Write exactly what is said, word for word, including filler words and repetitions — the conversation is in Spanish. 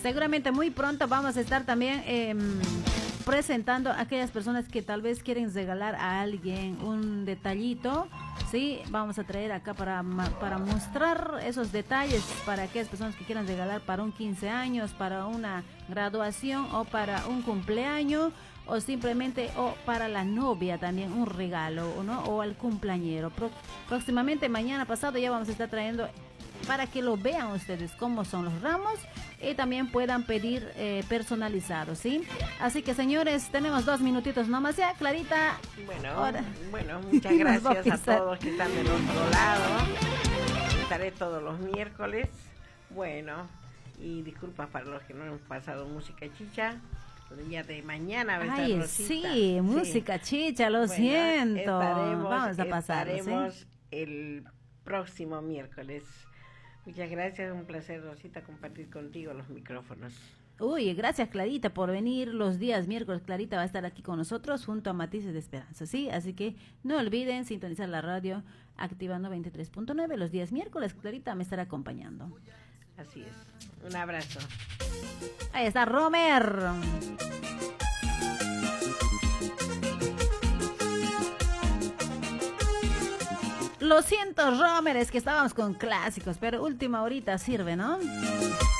seguramente muy pronto vamos a estar también eh, presentando a aquellas personas que tal vez quieren regalar a alguien un detallito. Sí, vamos a traer acá para, para mostrar esos detalles para aquellas personas que quieran regalar para un quince años, para una graduación o para un cumpleaños o simplemente o para la novia también un regalo, ¿no? O al cumpleañero. Pro, próximamente mañana pasado ya vamos a estar trayendo para que lo vean ustedes cómo son los ramos y también puedan pedir eh, personalizados, ¿sí? Así que, señores, tenemos dos minutitos nomás ya, Clarita. Bueno, ahora, bueno, muchas gracias a todos que están del otro lado. Estaré todos los miércoles. Bueno, y disculpas para los que no hemos pasado música chicha. El día de mañana va a estar Ay, Rosita. sí, Sí, música chicha, lo bueno, siento. Estaremos, Vamos a pasar, estaremos ¿sí? el próximo miércoles. Muchas gracias, un placer, Rosita, compartir contigo los micrófonos. Uy, gracias, Clarita, por venir los días miércoles. Clarita va a estar aquí con nosotros junto a Matices de Esperanza, ¿sí? Así que no olviden sintonizar la radio activando veintitrés punto nueve los días miércoles. Clarita me estará acompañando. Así es. Un abrazo. Ahí está Romer. Lo siento, Romer, es que estábamos con clásicos, pero última horita sirve, ¿no?